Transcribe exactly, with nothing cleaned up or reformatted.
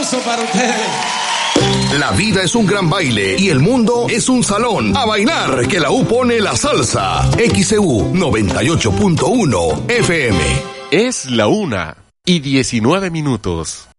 aplauso para ustedes. La vida es un gran baile y el mundo es un salón. A bailar, que la U pone la salsa. X E U noventa y ocho punto uno F M. Es la una y diecinueve minutos.